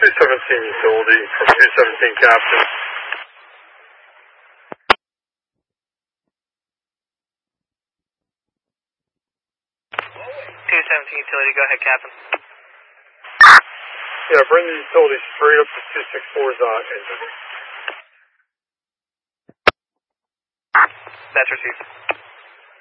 217 utility from 217 Captain. 217 utility, go ahead, Captain. Yeah, bring the utility straight up to 264's engine. That's received.